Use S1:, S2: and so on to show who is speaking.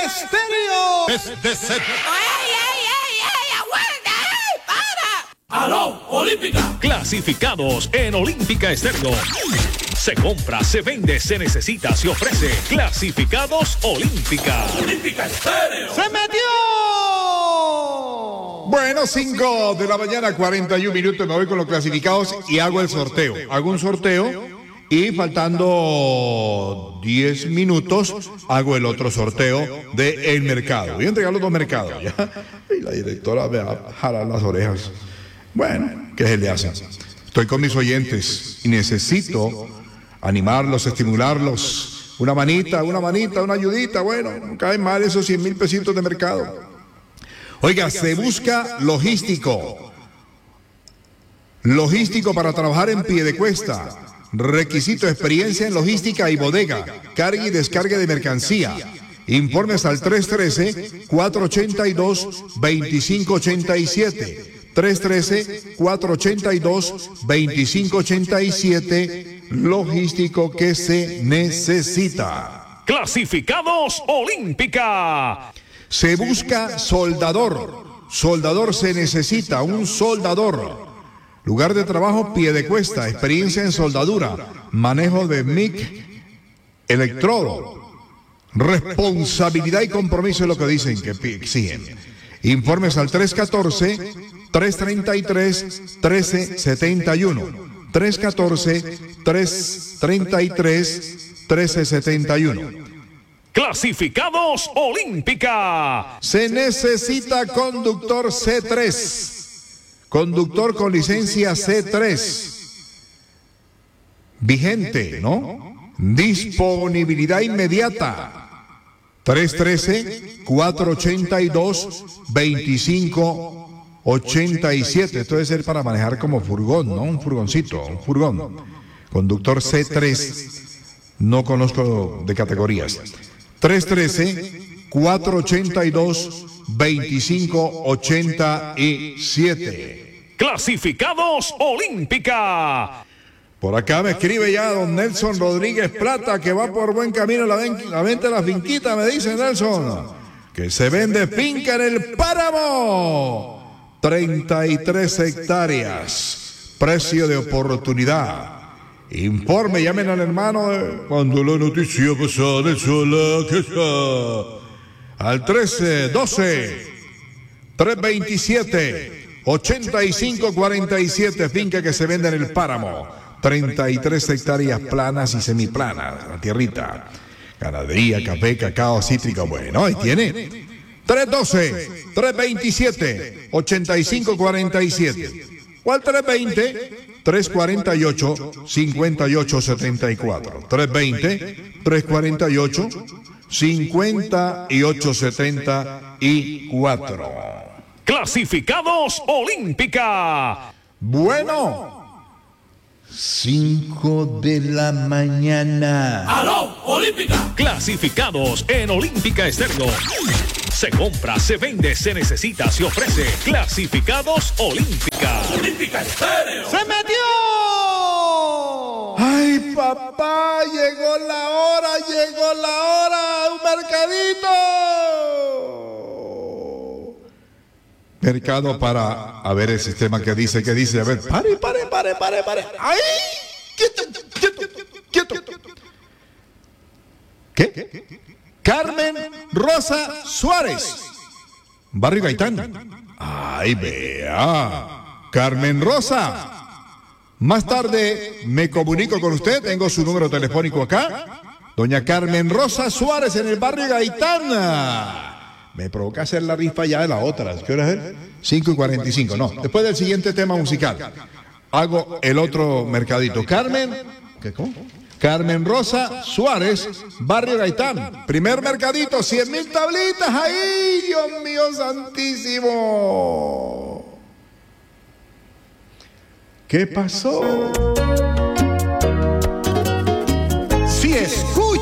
S1: Estéreo.
S2: ¡Ey, ey, ey, ey! ¡Aguanta! ¡Ey! ¡Para!
S3: ¡Aló, Olímpica!
S4: Clasificados en Olímpica Estéreo. Se compra, se vende, se necesita, se ofrece. Clasificados Olímpica.
S3: ¡Olímpica Estéreo!
S1: ¡Se metió!
S5: Bueno, 5 de la mañana, 41 minutos. Me voy con los clasificados y hago el sorteo. Hago un sorteo y faltando 10 minutos hago el otro sorteo del mercado. Voy a entregar los dos mercados. ¿Ya? Y la directora me va a jalar las orejas. Bueno, ¿qué se le hace? Estoy con mis oyentes y necesito animarlos, estimularlos. Una manita, una ayudita. Bueno, no caen mal esos 100,000 pesitos de mercado. Oiga, se busca logístico para trabajar en Piedecuesta. Requisito: experiencia en logística y bodega, carga y descarga de mercancía. Informes al 313-482-2587. 313-482-2587. Logístico que se necesita.
S4: Clasificados Olímpica.
S5: Se busca soldador. Soldador se necesita, un soldador. Lugar de trabajo: Piedecuesta. Experiencia en soldadura, manejo de MIG, electrodo. Responsabilidad y compromiso es lo que dicen que exigen. Informes al 314-333-1371. 314-333-1371.
S4: Clasificados Olímpica.
S5: Se necesita conductor C3. Conductor con licencia C3. Vigente, ¿no? Disponibilidad inmediata. 313-482-2587. Esto debe ser para manejar como furgón, ¿no? Un furgoncito, un furgón. Conductor C3. No conozco de categorías. 313-482-2587.
S4: Clasificados Olímpica.
S5: Por acá me escribe ya don Nelson Rodríguez Plata, que va por buen camino la venta de la finquita, me dice Nelson, que se vende finca en el Páramo. 33 hectáreas. Precio de oportunidad. Informe, llamen al hermano cuando la noticia pasa de sola que está. Al 13-12-327-8547, finca que se vende en el Páramo. 33 hectáreas planas y semiplanas, la tierrita. Ganadería, café, cacao, cítrico. Bueno, ahí tiene. 312-327-8547. O al 320-348-5874. 320-348-5874.
S4: Clasificados Olímpica.
S5: Bueno, 5 de la mañana.
S3: ¡Aló, Olímpica!
S4: Clasificados en Olímpica Estéreo. Se compra, se vende, se necesita, se ofrece. Clasificados Olímpica.
S3: ¡Olímpica Estéreo!
S1: ¡Se metió!
S5: ¡Ay, papá! Llegó la hora, un mercadito. Mercado para, a ver el sistema que dice, a ver, pare. ¡Ay! ¡Quieto! ¿Qué? Carmen Rosa Suárez, Barrio Gaitán. ¡Ay, vea! Carmen Rosa. Más tarde me comunico con usted, tengo su número telefónico acá. Doña Carmen Rosa Suárez en el Barrio Gaitán. Me provoca hacer la rifa ya de la otra. ¿Qué hora es? 5:45. No, después del siguiente tema musical hago el otro mercadito. Carmen Rosa Suárez, Barrio Gaitán. Primer mercadito, 100,000 tablitas. ¡Ay, Dios mío santísimo! ¿Qué pasó?